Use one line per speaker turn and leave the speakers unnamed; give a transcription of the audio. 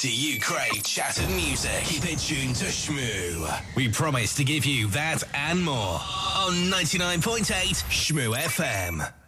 Do you crave chattered music? Keep it tuned to Shmoo. We promise to give you that and more on 99.8 Shmoo FM.